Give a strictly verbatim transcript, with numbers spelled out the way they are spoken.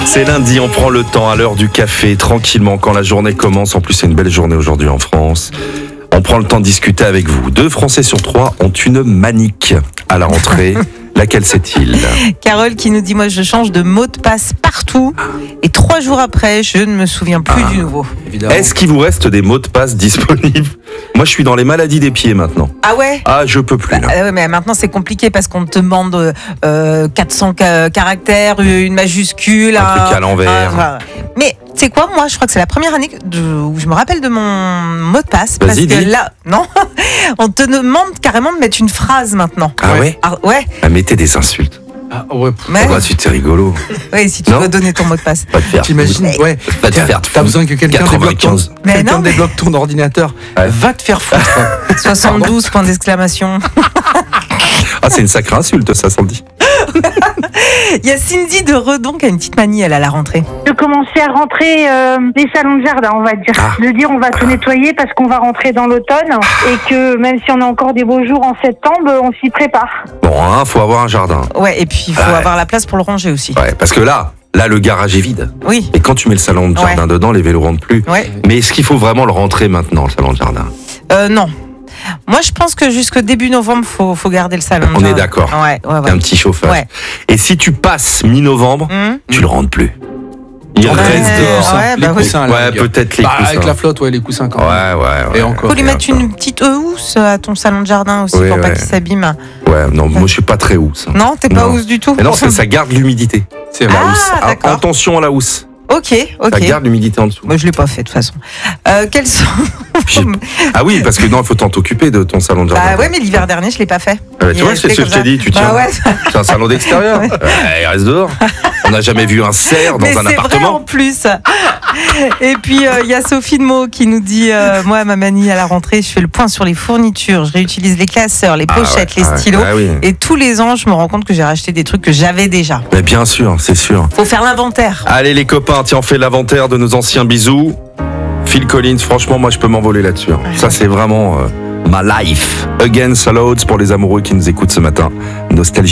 C'est lundi, on prend le temps à l'heure du café, tranquillement, quand la journée commence. En plus, c'est une belle journée aujourd'hui en France. On prend le temps de discuter avec vous. Deux Français sur trois ont une manique à la rentrée. Laquelle c'est-il ? Carole qui nous dit, moi je change de mot de passe partout et trois jours après, je ne me souviens plus Ah. du nouveau. Évidemment. Est-ce qu'il vous reste des mots de passe disponibles ? Moi, je suis dans les maladies des pieds maintenant. Ah ouais Ah, je peux plus. Là. Ah ouais, mais maintenant c'est compliqué parce qu'on te demande euh, quatre cents ca- caractères, une majuscule, Un truc à l'envers. voilà. Mais tu sais quoi, moi je crois que c'est la première année de- où je me rappelle de mon mot de passe parce Vas-y, que dis. là, non, on te demande carrément de mettre une phrase maintenant. Ah ouais, Ah, ouais, Ah, mettez des insultes. Ah, ouais, pff, mais, Ah bah, c'est rigolo. ouais, si tu Non. veux donner ton mot de passe. Pas te faire. t'imagines, ouais. Va te T'as- faire T'as besoin que quelqu'un débloque ton, quatre-vingt-quinze. Mais quelqu'un non, mais- débloque ton ordinateur. Ouais. Va te faire foutre. soixante-douze points d'exclamation. Ah, c'est une sacrée insulte, ça, sans le dire. Il y a Cindy de Redon qui a une petite manie, elle, à la rentrée. De commencer à rentrer euh, les salons de jardin, on va dire. Ah. De dire on va tout nettoyer parce qu'on va rentrer dans l'automne et que même si on a encore des beaux jours en septembre, on s'y prépare. Bon, hein, faut avoir un jardin. Ouais, et puis il faut Ouais. avoir la place pour le ranger aussi. Ouais, parce que là, là, le garage est vide. Oui, Et quand tu mets le salon de jardin Ouais. dedans, les vélos rentrent plus. ouais. Mais est-ce qu'il faut vraiment le rentrer maintenant, le salon de jardin ? Euh, non. Moi, je pense que jusqu'au début novembre, faut, faut garder le salon. On de est jardin. d'accord. Ouais, ouais, Il y a ouais. un petit chauffage. Ouais. Et si tu passes mi-novembre, Hum. tu le rentres plus. Il Ouais, reste ouais, dehors. ouais, les bah oui. coussins, à la Ouais, rigueur. peut-être les Bah, coussins. avec la flotte, ouais, les coussins quand même. Ouais, ouais, ouais. Et encore. Faut lui Et mettre encore. une petite housse à ton salon de jardin aussi Oui, pour pas ouais. qu'il s'abîme. Ouais, non, moi je suis pas très housse. hein. Non, t'es pas Non. housse du tout. Mais non, ça, ça garde l'humidité. C'est La vrai. Ah, housse. Ah, d'accord. attention à la housse. Ok, ok. Ça garde l'humidité en dessous. Moi, je l'ai pas fait de toute façon. Euh, quels sont J'ai- Ah oui, parce que non, il faut t'en t'occuper de ton salon de jardin. Bah ouais, mais l'hiver dernier, je l'ai pas fait. Ah bah, tu Il vois, est c'est resté ce que je comme t'ai ça. dit, tu tiens. Bah ouais. C'est un salon d'extérieur. Ouais. Ouais, il reste dehors. On n'a jamais vu un cerf dans Mais un c'est vrai en appartement. plus. Et puis euh, il y a Sophie de Meaux qui nous dit euh, moi ma manie à la rentrée, je fais le point sur les fournitures, je réutilise les classeurs, les Ah pochettes, ouais, les ouais, stylos. ouais, oui. Et tous les ans, je me rends compte que j'ai racheté des trucs que j'avais déjà. Mais bien sûr, c'est sûr. Faut faire l'inventaire. Allez les copains, tiens, on fait l'inventaire de nos anciens bisous. Phil Collins, franchement, moi je peux m'envoler là-dessus. hein. Ça c'est vraiment euh, ma life. Against All Odds pour les amoureux qui nous écoutent ce matin. Nostalgie.